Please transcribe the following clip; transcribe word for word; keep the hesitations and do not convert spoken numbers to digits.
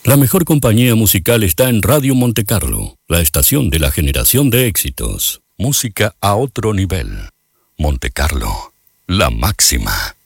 La mejor compañía musical está en Radio Monte Carlo, la estación de la generación de éxitos. Música a otro nivel. Monte Carlo, la máxima.